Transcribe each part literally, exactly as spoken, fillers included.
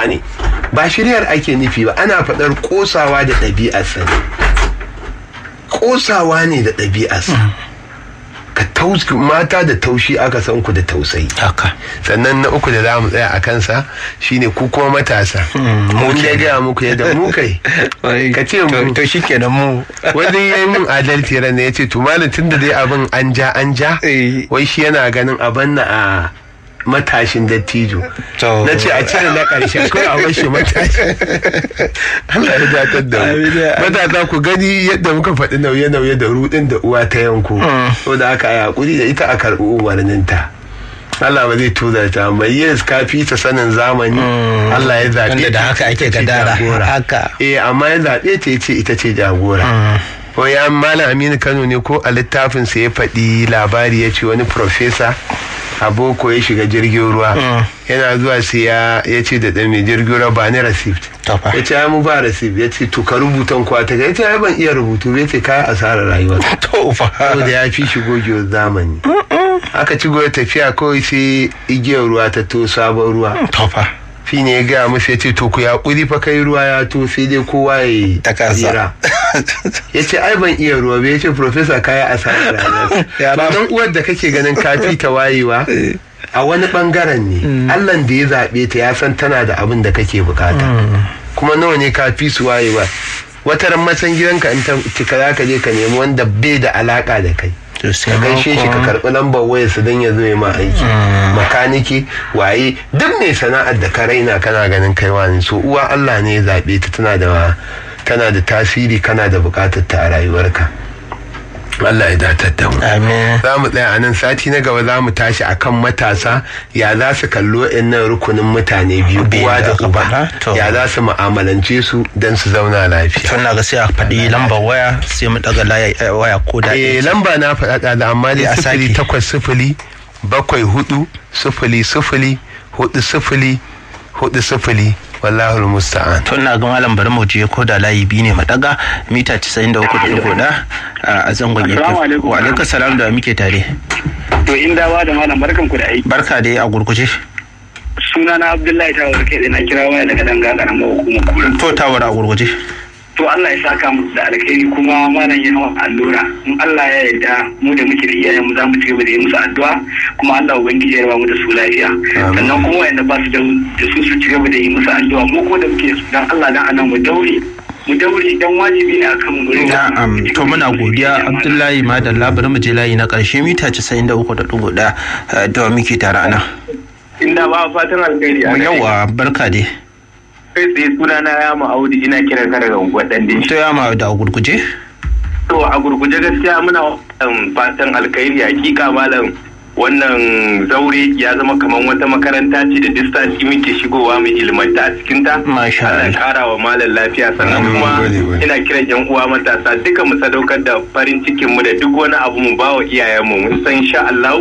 kosawa ne, ba shiryar ake nufi ba, ana faɗar kosawa da ɗabi'arsa ne, kosawa ne da ɗabi'arsa. Ka tausi mata da taushi aka san ku da tausayi haka. Sannan na uku da za mu tsaya a kansa shine ku kuma matasa, mun ya gaya muku yadda mu kai ka ce mu to shikenan mu wani yayi min adalci ran ne yace to malam tunda dai abin an ja an ja wai shi yana ganin abin na a matashin dattijo, na ce a cire na ƙarshen kawai a bashi matashi. Allah ya datar da mu matasa, ku gani yadda muka faɗi nauye-nauye da rudin da uwa ta yanko, so da aka yi hakuri da ita a karɓi umarninta. Allah ba zai tuza ta mai yes kafi ta sanin zamani. Allah ya zaɓe da haka ake gadara haka, eh amma ya zaɓe ta yace ita ce jagora. ko ya Malam Aminu Kano ne ko a littafin sa ya faɗi labari ya ce wani professor a boko ya shiga jirgin ruwa, yana zuwa sai ya ce da ɗan mai jirgin ruwa ba ni receipt, ya ce ya mu ba receipt, ya ce to ka rubutan kwata, ya ce ya ban iya rubutu, ya ce kayan asarar rayuwa da ya fi shi gogewar zamani. Aka ci goya tafiya kawai sai igiyar ruwa ta to sabon ruwa, shi ne ya gaya musu ya ce to ku ya kuri fa kai ruwa ya to sai dai kowa ya tsira. Ya ce ai ban iya ruwa ba, ya ce professor kaya asarar rayuwa. Ba nan uwar da kake ganin kafi ta wayewa a wani bangaren ne, Allah da ya zaɓe ta ya san tana da abin da kake bukata, kuma nawa ne kafi su wayewa. Wata ran matsan gidanka in ta cika za ka je ka nemi wanda bai da alaka da kai, ka gaishe shi, ka karɓi lambar wayarsa don ya zo ya ma aiki, makaniki waye duk mai sana'ar da ka raina kana ganin kaiwa ne. So uwa Allah ne ya zaɓe ta, tana da tana da tasiri, kana da bukatar ta a rayuwarka. Allah ya datar da mu. Amin. Za mu tsaya a nan, sati na gaba za mu tashi akan matasa, ya za su kallo nan rukunin mutane biyu, uwa da uba, ya za su mu'amalance su don su zauna lafiya. Tun na ga sai a faɗi lambar waya sai mu daga waya ko da eh lamba na faɗa da amma dai sifili takwas sifili bakwai hudu sifili sifili hudu sifili hudu sifili. Wallahul musta'an. Tun na ga malam bari mu je ko da layi biyu ne madaga mita casa'in da uku da ɗigo ɗaya a zangon yake. Wa alaikum salam, da muke tare. To in dawa da malam barkan ku da aiki. Barka dai a gurguje. Suna na Abdullahi Tawar kai na kira waya daga danga karamar hukumar Kura. To Tawar a gurguje. To Allah ya saka musu da alkhairi, kuma malam ya hawa allura. In Allah ya yarda mu da muke da iyayen mu za mu ci gaba da yi musu addu'a, kuma Allah ubangiji ya raba mu da su lafiya. Sannan kuma wanda ba su da su su ci gaba da yi musu addu'a, mu ko da muke su dan Allah dan anan mu daure mu daure dan wajibi ne akan mu. Na'am, to muna godiya Abdullahi madalla, bari mu je layi na karshe mita casa'in da uku da ɗigo ɗaya da muke tare ana. Inda ba fatan alkhairi. Yawa barka dai. Kai tsaye suna na Yama Audi, ina kiran ka daga unguwar Dande. To Yama da gurguje? To a gurguje gaskiya muna fatan alkhairi, hakika malam wannan zaure ya zama kamar wata makaranta ce da distance muke shigowa mu ilmanta a cikin ta. Masha Allah. Kara wa malam lafiya, sannan kuma ina kiran yan uwa matasa duka mu sadaukar da farin cikin mu da duk wani abu mu bawa iyayen mu, mun san insha Allah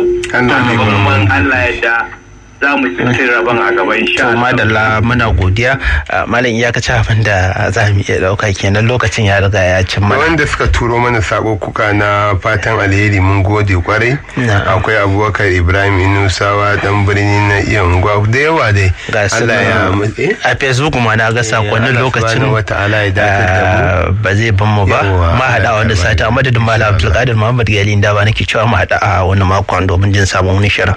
Allah Allah ya da za mu cikin rabon a gaban insha Allah. Madalla muna godiya malam, iyakacin abin da za mu iya dauka kenan, lokacin ya riga ya cin mana. Wanda suka turo mana sako kuka na fatan alheri mun gode kwarai. Akwai Abubakar Ibrahim Inusawa dan birni na iya unguwa da yawa dai. Allah ya a Facebook ma na ga sakonnin lokacin wata ala ya dace ba zai ban mu ba. Ma hada wanda sata madadin Malam Abdulkadir Muhammad Gali da ba nake cewa mu hada a wani makon domin jin sabon wani shirin.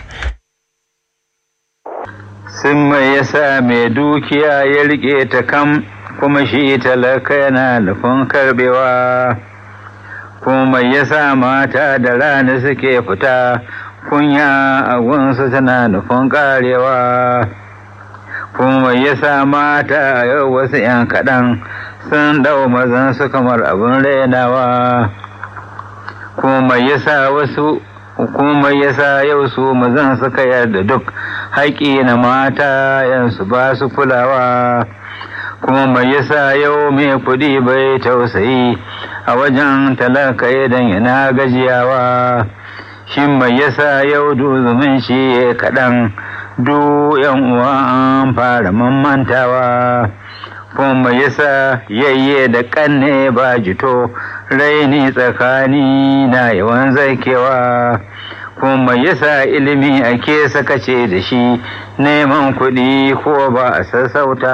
Sun mai yasa mai dukiya ya rike ta kam, kuma shi talaka yana nufin karbewa. Kuma yasa mata da rana suke fita, kunya a gunsu tana nufin karewa. Kuma yasa mata a yau wasu ‘yan kaɗan sun dau mazan su kamar abin rainawa. Kuma yasa wasu hukumar yasa yau su mazan suka yarda duk haƙi na mata yansu ba su kulawa. Kuma mai yasa yau mai kuɗi bai tausayi a wajen talaka idan yana gajiyawa. Shin mai yasa yau duzumin shi kaɗan du yan uwa an fara mamantawa. Kuma yasa yayye da kanne ba jito raini tsakani na yawan zakewa. Kuma yasa ilimi ake sakace da shi neman kuɗi ko ba a sassauta